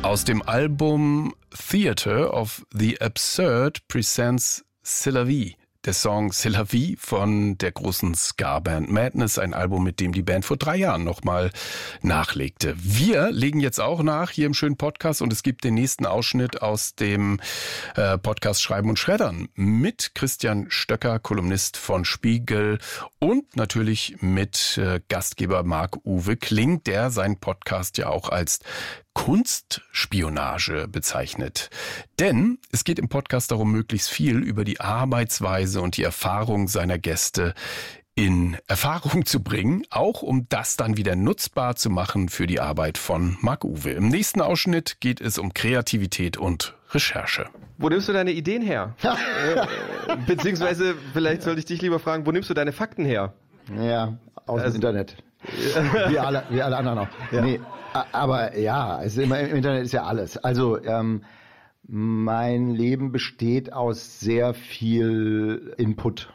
Aus dem Album Theatre of the Absurd presents C'est la vie. Der Song C'est la vie von der großen Ska-Band Madness, ein Album, mit dem die Band vor 3 Jahren nochmal nachlegte. Wir legen jetzt auch nach hier im schönen Podcast und es gibt den nächsten Ausschnitt aus dem Podcast Schreiben und Schreddern mit Christian Stöcker, Kolumnist von Spiegel und natürlich mit Gastgeber Marc-Uwe Kling, der seinen Podcast ja auch als Kunstspionage bezeichnet. Denn es geht im Podcast darum, möglichst viel über die Arbeitsweise und die Erfahrung seiner Gäste in Erfahrung zu bringen, auch um das dann wieder nutzbar zu machen für die Arbeit von Marc-Uwe. Im nächsten Ausschnitt geht es um Kreativität und Recherche. Wo nimmst du deine Ideen her? Beziehungsweise, vielleicht sollte ich dich lieber fragen, wo nimmst du deine Fakten her? Ja, aus dem Internet. Wie alle anderen auch. Ja. Nee, aber ja, also im Internet ist ja alles. Also mein Leben besteht aus sehr viel Input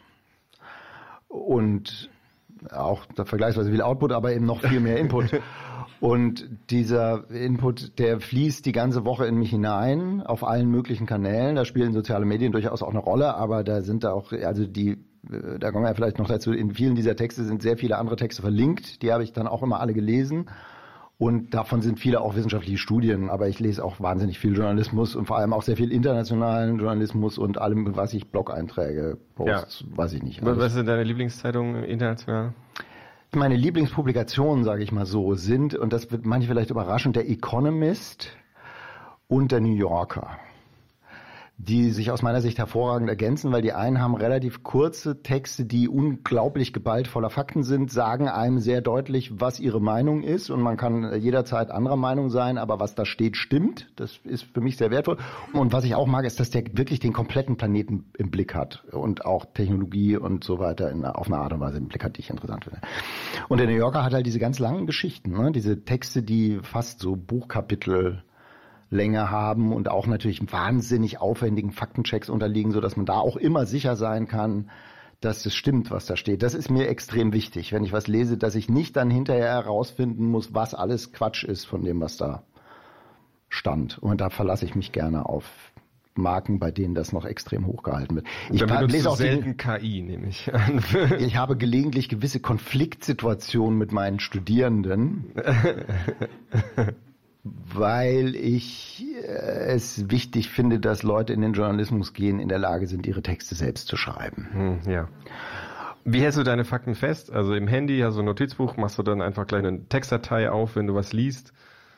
und auch vergleichsweise viel Output, aber eben noch viel mehr Input. Und dieser Input, der fließt die ganze Woche in mich hinein, auf allen möglichen Kanälen. Da spielen soziale Medien durchaus auch eine Rolle, aber da sind da auch, also da kommen wir ja vielleicht noch dazu, in vielen dieser Texte sind sehr viele andere Texte verlinkt. Die habe ich dann auch immer alle gelesen. Und davon sind viele auch wissenschaftliche Studien, aber ich lese auch wahnsinnig viel Journalismus und vor allem auch sehr viel internationalen Journalismus und allem, was ich Blog-Einträge, Posts, weiß ich nicht. Was sind deine Lieblingszeitungen international? Meine Lieblingspublikationen, sage ich mal so, sind, und das wird manche vielleicht überraschen, der Economist und der New Yorker, die sich aus meiner Sicht hervorragend ergänzen, weil die einen haben relativ kurze Texte, die unglaublich geballt voller Fakten sind, sagen einem sehr deutlich, was ihre Meinung ist und man kann jederzeit anderer Meinung sein, aber was da steht, stimmt. Das ist für mich sehr wertvoll. Und was ich auch mag, ist, dass der wirklich den kompletten Planeten im Blick hat und auch Technologie und so weiter auf eine Art und Weise im Blick hat, die ich interessant finde. Und der New Yorker hat halt diese ganz langen Geschichten, ne? Diese Texte, die fast so Buchkapitel Länge haben und auch natürlich wahnsinnig aufwendigen Faktenchecks unterliegen, sodass man da auch immer sicher sein kann, dass es stimmt, was da steht. Das ist mir extrem wichtig, wenn ich was lese, dass ich nicht dann hinterher herausfinden muss, was alles Quatsch ist von dem, was da stand. Und da verlasse ich mich gerne auf Marken, bei denen das noch extrem hochgehalten wird. Ich lese auch selten KI, nehme ich an. Ich habe gelegentlich gewisse Konfliktsituationen mit meinen Studierenden. Weil ich es wichtig finde, dass Leute in den Journalismus gehen, in der Lage sind, ihre Texte selbst zu schreiben. Ja. Wie hältst du deine Fakten fest? Also im Handy hast du ein Notizbuch, machst du dann einfach gleich eine Textdatei auf, wenn du was liest?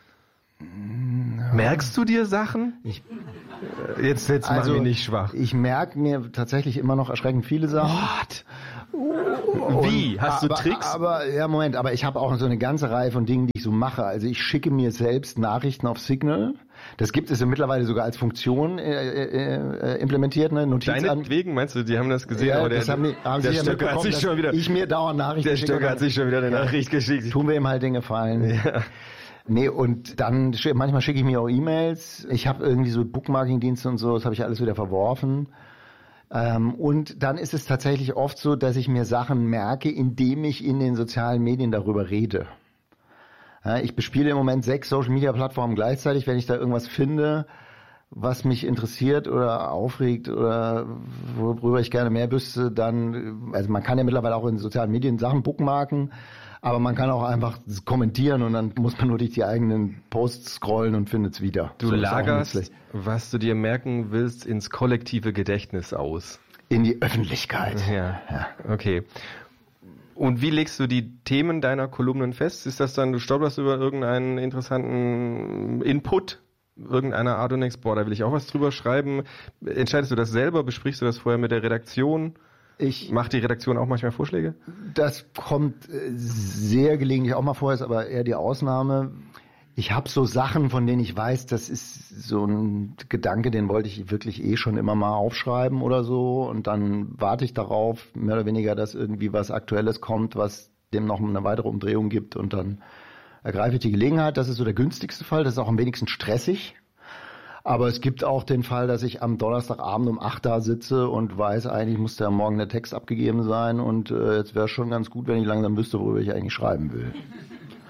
Merkst du dir Sachen? Jetzt mach mich nicht schwach. Ich merke mir tatsächlich immer noch erschreckend viele Sachen. What? Wie? Hast du Tricks? Aber ich habe auch so eine ganze Reihe von Dingen, die ich so mache. Also ich schicke mir selbst Nachrichten auf Signal. Das gibt es ja mittlerweile sogar als Funktion implementiert, ne? Deinetwegen, meinst du, die haben das gesehen? Ja, aber der Stöcker hat sich schon wieder... Ich mir dauernd Nachrichten schicke. Der Stöcker hat sich schon wieder eine Nachricht geschickt. Tun wir ihm halt den Gefallen. Ja. Nee, und dann manchmal schicke ich mir auch E-Mails. Ich habe irgendwie so Bookmarking-Dienste und so, das habe ich alles wieder verworfen. Und dann ist es tatsächlich oft so, dass ich mir Sachen merke, indem ich in den sozialen Medien darüber rede. Ja, ich bespiele im Moment 6 Social-Media-Plattformen gleichzeitig. Wenn ich da irgendwas finde, was mich interessiert oder aufregt oder worüber ich gerne mehr wüsste, dann, also man kann ja mittlerweile auch in sozialen Medien Sachen bookmarken, aber man kann auch einfach kommentieren und dann muss man nur durch die eigenen Posts scrollen und findet es wieder. Du lagerst, was du dir merken willst, ins kollektive Gedächtnis aus. In die Öffentlichkeit. Ja. Okay. Und wie legst du die Themen deiner Kolumnen fest? Ist das dann, du stolperst über irgendeinen interessanten Input irgendeiner Art und denkst, boah, da will ich auch was drüber schreiben? Entscheidest du das selber? Besprichst du das vorher mit der Redaktion? Macht die Redaktion auch manchmal Vorschläge? Das kommt sehr gelegentlich auch mal vor, ist aber eher die Ausnahme. Ich habe so Sachen, von denen ich weiß, das ist so ein Gedanke, den wollte ich wirklich schon immer mal aufschreiben oder so. Und dann warte ich darauf, mehr oder weniger, dass irgendwie was Aktuelles kommt, was dem noch eine weitere Umdrehung gibt. Und dann ergreife ich die Gelegenheit. Das ist so der günstigste Fall. Das ist auch am wenigsten stressig. Aber es gibt auch den Fall, dass ich am Donnerstagabend um 8 da sitze und weiß, eigentlich muss ja morgen der Text abgegeben sein und jetzt wäre es schon ganz gut, wenn ich langsam wüsste, worüber ich eigentlich schreiben will.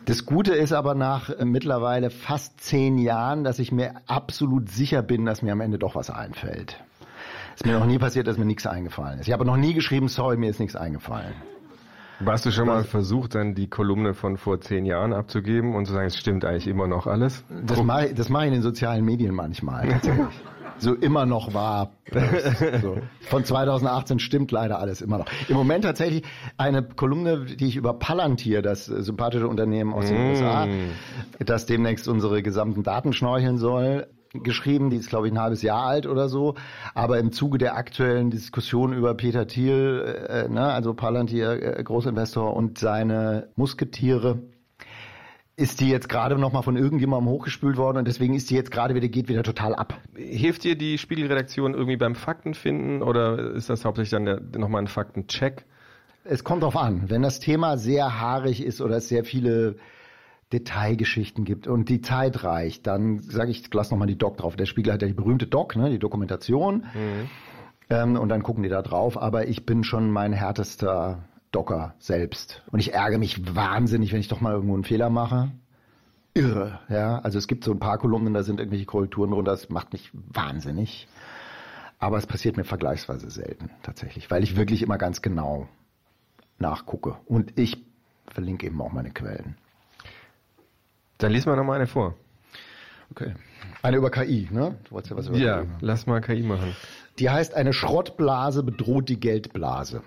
Das Gute ist aber nach mittlerweile fast 10 Jahren, dass ich mir absolut sicher bin, dass mir am Ende doch was einfällt. Es ist mir noch nie passiert, dass mir nichts eingefallen ist. Ich habe noch nie geschrieben, sorry, mir ist nichts eingefallen. Hast du schon mal versucht, dann die Kolumne von vor 10 Jahren abzugeben und zu sagen, es stimmt eigentlich immer noch alles? Das mache ich in den sozialen Medien manchmal tatsächlich. So immer noch war. So. Von 2018 stimmt leider alles immer noch. Im Moment tatsächlich eine Kolumne, die ich über Palantir, das sympathische Unternehmen aus den USA, das demnächst unsere gesamten Daten schnorcheln soll, geschrieben, die ist glaube ich ein halbes Jahr alt oder so, aber im Zuge der aktuellen Diskussion über Peter Thiel, also Palantir, Großinvestor und seine Musketiere, ist die jetzt gerade nochmal von irgendjemandem hochgespült worden und deswegen ist die jetzt gerade geht wieder total ab. Hilft dir die Spiegelredaktion irgendwie beim Faktenfinden oder ist das hauptsächlich dann nochmal ein Faktencheck? Es kommt drauf an. Wenn das Thema sehr haarig ist oder es sehr viele Detailgeschichten gibt und die Zeit reicht, dann sage ich, lass nochmal die Doc drauf. Der Spiegel hat ja die berühmte Doc, die Dokumentation. Und dann gucken die da drauf. Aber ich bin schon mein härtester Docker selbst. Und ich ärgere mich wahnsinnig, wenn ich doch mal irgendwo einen Fehler mache. Irre, ja. Also es gibt so ein paar Kolumnen, da sind irgendwelche Korrekturen drunter. Das macht mich wahnsinnig. Aber es passiert mir vergleichsweise selten tatsächlich, weil ich wirklich immer ganz genau nachgucke. Und ich verlinke eben auch meine Quellen. Dann lies mal nochmal eine vor. Okay. Eine über KI, ne? Du wolltest ja was über KI machen. Lass mal KI machen. Die heißt, eine Schrottblase bedroht die Geldblase.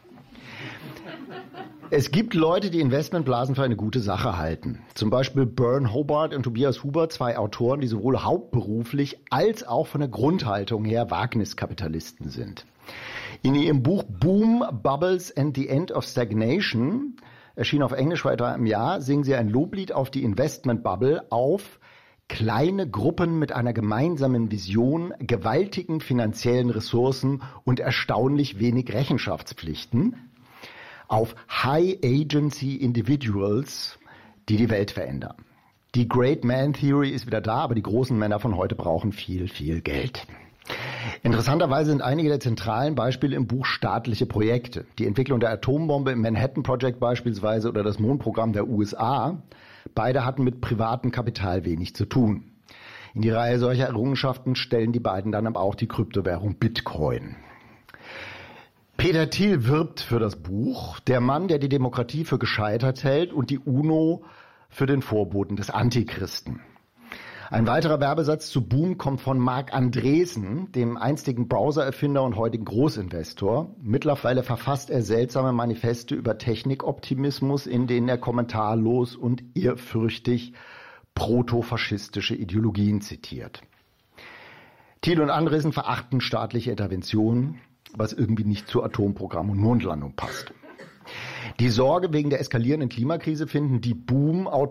Es gibt Leute, die Investmentblasen für eine gute Sache halten. Zum Beispiel Byrne Hobart und Tobias Huber, 2 Autoren, die sowohl hauptberuflich als auch von der Grundhaltung her Wagniskapitalisten sind. In ihrem Buch Boom, Bubbles and the End of Stagnation, erschien auf Englisch vor etwa einem Jahr, singen sie ein Loblied auf die Investmentbubble, auf kleine Gruppen mit einer gemeinsamen Vision, gewaltigen finanziellen Ressourcen und erstaunlich wenig Rechenschaftspflichten, auf High-Agency Individuals, die die Welt verändern. Die Great Man Theory ist wieder da, aber die großen Männer von heute brauchen viel, viel Geld. Interessanterweise sind einige der zentralen Beispiele im Buch staatliche Projekte. Die Entwicklung der Atombombe im Manhattan Project beispielsweise oder das Mondprogramm der USA. Beide hatten mit privatem Kapital wenig zu tun. In die Reihe solcher Errungenschaften stellen die beiden dann aber auch die Kryptowährung Bitcoin. Peter Thiel wirbt für das Buch, der Mann, der die Demokratie für gescheitert hält und die UNO für den Vorboten des Antichristen. Ein weiterer Werbesatz zu Boom kommt von Marc Andreessen, dem einstigen Browser-Erfinder und heutigen Großinvestor. Mittlerweile verfasst er seltsame Manifeste über Technikoptimismus, in denen er kommentarlos und ehrfürchtig protofaschistische Ideologien zitiert. Thiel und Andreessen verachten staatliche Interventionen, was irgendwie nicht zu Atomprogramm und Mondlandung passt. Die Sorge wegen der eskalierenden Klimakrise finden die Boom-Autoren